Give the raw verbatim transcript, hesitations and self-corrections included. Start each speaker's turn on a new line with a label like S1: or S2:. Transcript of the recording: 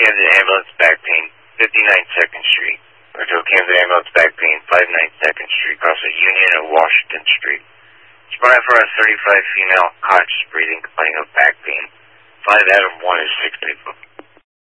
S1: Camden Ambulance back pain, fifty-nine second Street. Ortho Camden Ambulance back pain, fifty-nine second Street, across the Union and Washington Street. Responding for a thirty-five female, conscious breathing, complaining of back pain. Find Adam one is six people.